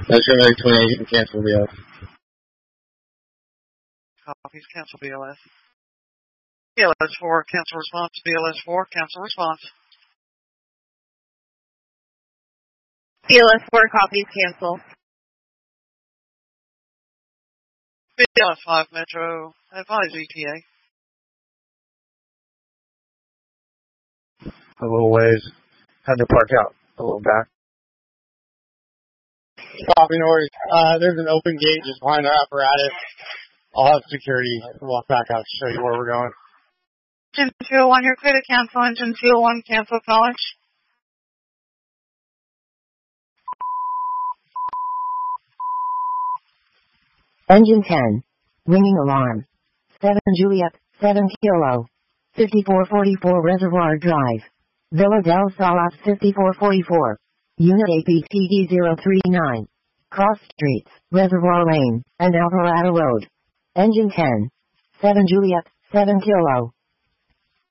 That's your twin agent, cancel BLS. Copies, cancel BLS. BLS 4, cancel response. BLS 4, cancel response. BLS 4, copies, cancel. BLS 5, Metro, advise ETA. A little ways. Had to park out a little back. Copy, Norris. There's an open gate just behind our apparatus. I'll have security walk back out to show you where we're going. Engine 201, you're clear to cancel. Engine 201, cancel college. Engine 10. Ringing alarm. 7 Juliet, 7 Kilo. 5444 Reservoir Drive. Villa del Salas 5444. Unit APTD 039. Cross Streets, Reservoir Lane, and Alvarado Road. Engine 10. 7 Juliet, 7 Kilo.